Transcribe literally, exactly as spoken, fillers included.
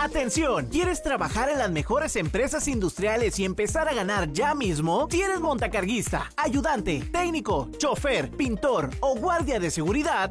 ¡Atención! ¿Quieres trabajar en las mejores empresas industriales y empezar a ganar ya mismo? Si eres montacarguista, ayudante, técnico, chofer, pintor o guardia de seguridad,